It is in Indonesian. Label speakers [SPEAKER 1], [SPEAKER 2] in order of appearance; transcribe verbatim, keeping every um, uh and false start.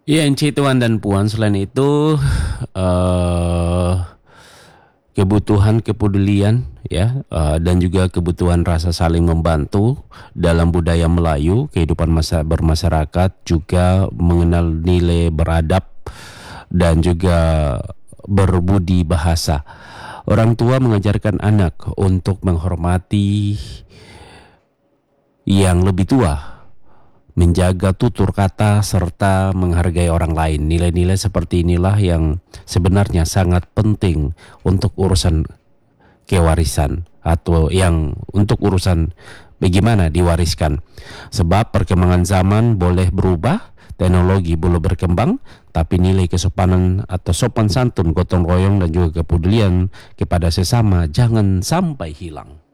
[SPEAKER 1] Ya, Ence Tuan dan Puan, selain itu eh kebutuhan kepedulian ya eh, dan juga kebutuhan rasa saling membantu dalam budaya Melayu, kehidupan masa bermasyarakat juga mengenal nilai beradab dan juga berbudi bahasa. Orang tua mengajarkan anak untuk menghormati yang lebih tua, menjaga tutur kata serta menghargai orang lain. Nilai-nilai seperti inilah yang sebenarnya sangat penting untuk urusan kewarisan atau yang untuk urusan bagaimana diwariskan. Sebab perkembangan zaman boleh berubah, teknologi boleh berkembang, tapi nilai kesopanan atau sopan santun, gotong royong dan juga kepedulian kepada sesama jangan sampai hilang.